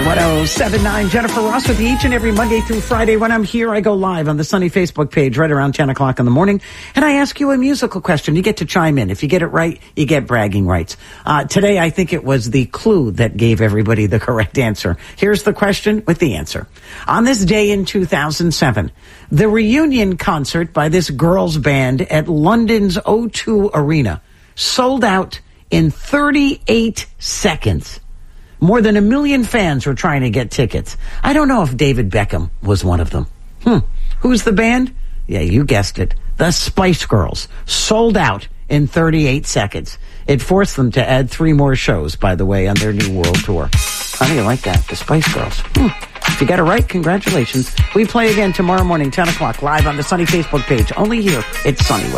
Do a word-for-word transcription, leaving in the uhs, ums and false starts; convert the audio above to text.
one oh seven point nine, Jennifer Ross with you each and every Monday through Friday. When I'm here, I go live on the Sunny Facebook page right around ten o'clock in the morning, and I ask you a musical question. You get to chime in. If you get it right, you get bragging rights. Uh, today, I think it was the clue that gave everybody the correct answer. Here's the question with the answer. On this day in two thousand seven, the reunion concert by this girls' band at London's O two Arena sold out in thirty-eight seconds. More than a million fans were trying to get tickets. I don't know if David Beckham was one of them. Hmm. Who's the band? Yeah, you guessed it. The Spice Girls. Sold out in thirty-eight seconds. It forced them to add three more shows, by the way, on their new world tour. How do you like that? The Spice Girls. Hmm. If you got it right, congratulations. We play again tomorrow morning, ten o'clock, live on the Sunny Facebook page. Only here, it's Sunny Weather.